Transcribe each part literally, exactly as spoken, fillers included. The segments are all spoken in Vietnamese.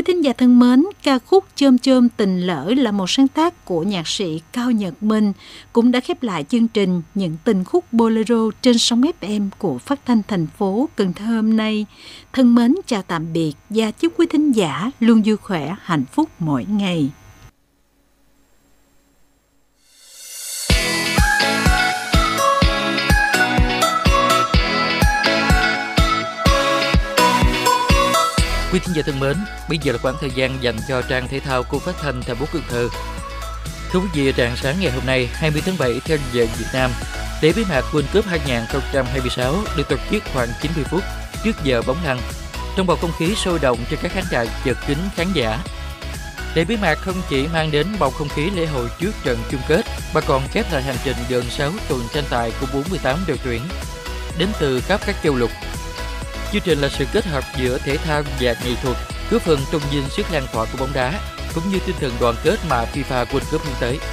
quý thính giả thân mến, ca khúc Chôm Chôm Tình Lỡ là một sáng tác của nhạc sĩ Cao Nhật Minh, cũng đã khép lại chương trình Những Tình Khúc Bolero trên sóng ép em của Phát thanh thành phố Cần Thơ hôm nay. Thân mến chào tạm biệt và chúc quý thính giả luôn vui khỏe, hạnh phúc mỗi ngày. Quý thính giả thân mến, bây giờ là khoảng thời gian dành cho trang thể thao của Phát thanh thành phố Cần Thơ. Thưa quý vị, rạng sáng ngày hôm nay, hai mươi tháng bảy theo giờ Việt Nam, lễ bế mạc World Cup hai không hai sáu được tổ chức khoảng chín mươi phút trước giờ bóng lăn, trong bầu không khí sôi động trên các khán đài chật kín khán giả. Lễ bế mạc không chỉ mang đến bầu không khí lễ hội trước trận chung kết, mà còn khép lại hành trình gần sáu tuần tranh tài của bốn mươi tám đội tuyển đến từ khắp các châu lục. Chương trình là sự kết hợp giữa thể thao và nghệ thuật, góp phần tôn vinh sức lan tỏa của bóng đá, cũng như tinh thần đoàn kết mà FIFA World Cup hướng tới.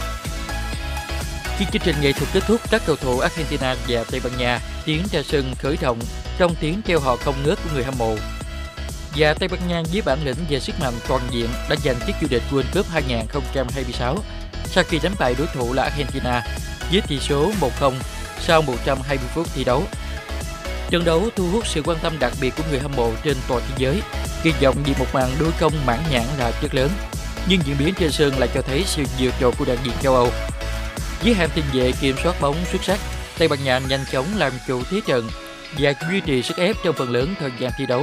Khi chương trình nghệ thuật kết thúc, các cầu thủ Argentina và Tây Ban Nha tiến ra sân khởi động trong tiếng kêu hò không ngớt của người hâm mộ. Và Tây Ban Nha với bản lĩnh và sức mạnh toàn diện đã giành chức vô địch World Cup hai không hai sáu sau khi đánh bại đối thủ là Argentina với tỷ số một không sau một trăm hai mươi phút thi đấu. Trận đấu thu hút sự quan tâm đặc biệt của người hâm mộ trên toàn thế giới, kỳ vọng vì một màn đối công mãn nhãn là rất lớn. Nhưng diễn biến trên sân lại cho thấy sự vượt trội của đại diện châu Âu. Với hàng tiền vệ kiểm soát bóng xuất sắc, Tây Ban Nha nhanh chóng làm chủ thế trận và duy trì sức ép trong phần lớn thời gian thi đấu.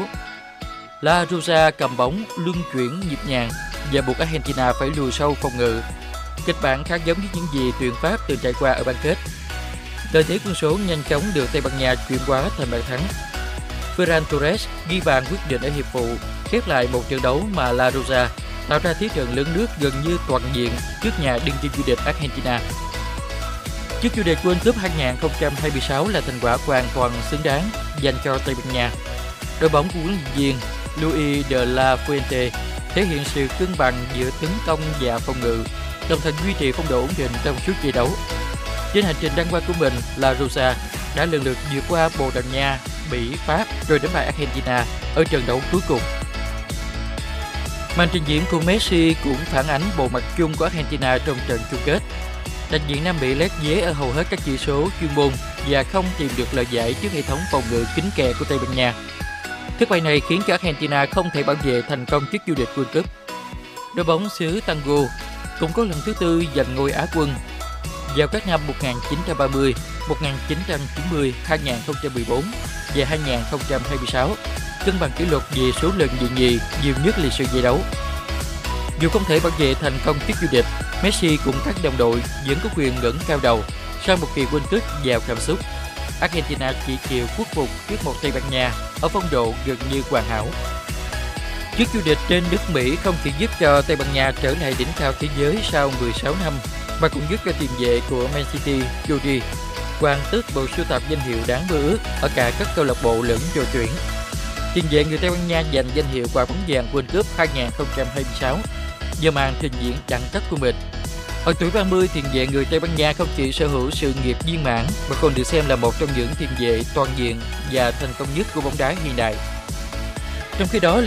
La Rosa cầm bóng luân chuyển nhịp nhàng và buộc Argentina phải lùi sâu phòng ngự. Kịch bản khá giống với những gì tuyển Pháp từng trải qua ở bán kết. Lợi thế quân số nhanh chóng được Tây Ban Nha chuyển hóa thành bàn thắng. Ferran Torres ghi bàn quyết định ở hiệp phụ, khép lại một trận đấu mà La Rosa tạo ra thế trận lớn nước gần như toàn diện trước nhà đương kim vô địch Argentina. Chức vô địch World Cup hai không hai sáu là thành quả hoàn toàn xứng đáng dành cho Tây Ban Nha. Đội bóng của huấn luyện viên Luis de la Fuente thể hiện sự cân bằng giữa tấn công và phòng ngự, đồng thời duy trì phong độ ổn định trong suốt trận đấu. Trên hành trình đăng quang của mình, La Rosa đã lần lượt vượt qua Bồ Đào Nha, Bỉ, Pháp rồi đánh bại Argentina ở trận đấu cuối cùng. Màn trình diễn của Messi cũng phản ánh bộ mặt chung của Argentina trong trận chung kết. Đại diện Nam Mỹ lép vế ở hầu hết các chỉ số chuyên môn và không tìm được lời giải trước hệ thống phòng ngự kín kẽ của Tây Ban Nha. Thất bại này khiến cho Argentina không thể bảo vệ thành công chức vô địch World Cup. Đội bóng xứ Tango cũng có lần thứ tư giành ngôi Á quân. Vào các năm một nghìn chín trăm ba mươi, một nghìn chín trăm chín mươi, hai không một bốn và hai không hai sáu, cân bằng kỷ lục về số lần dự nhì nhiều nhất lịch sử giải đấu. Dù không thể bảo vệ thành công chức vô địch, Messi cùng các đồng đội vẫn có quyền ngẩng cao đầu sau một kỳ World Cup giàu cảm xúc. Argentina chỉ chịu khuất phục trước một Tây Ban Nha ở phong độ gần như hoàn hảo. Chức vô địch trên nước Mỹ không chỉ giúp cho Tây Ban Nha trở lại đỉnh cao thế giới sau mười sáu năm, mà cũng giúp cho tiền vệ của Man City, Jordi, hoàn tất bộ sưu tập danh hiệu đáng mơ ước ở cả các câu lạc bộ lẫn đội tuyển. Tiền vệ người Tây Ban Nha giành danh hiệu quả bóng vàng World Cup hai không hai sáu do màn trình diễn đẳng cấp của mình. Ở tuổi ba mươi, tiền vệ người Tây Ban Nha không chỉ sở hữu sự nghiệp viên mãn mà còn được xem là một trong những tiền vệ toàn diện và thành công nhất của bóng đá hiện đại. Trong khi đó,